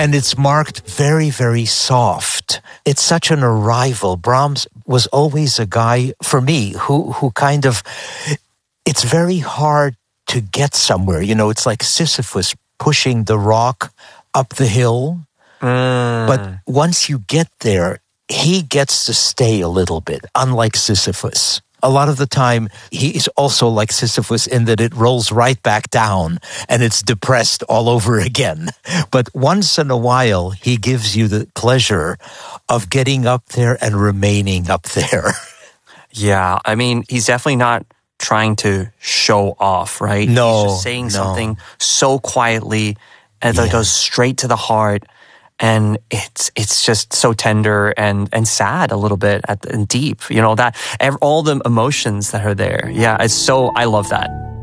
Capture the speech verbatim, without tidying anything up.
And it's marked very, very soft. It's such an arrival. Brahms was always a guy, for me, who, who kind of, it's very hard to get somewhere. You know, it's like Sisyphus pushing the rock up the hill. Mm. But once you get there, he gets to stay a little bit, unlike Sisyphus. A lot of the time, he is also like Sisyphus in that it rolls right back down and it's depressed all over again. But once in a while, he gives you the pleasure of getting up there and remaining up there. Yeah, I mean, he's definitely not trying to show off, right? No, He's just saying no. something so quietly and that Yeah. goes straight to the heart. And it's it's just so tender and, and sad a little bit at, and deep. You know, that all the emotions that are there. Yeah, it's so, I love that.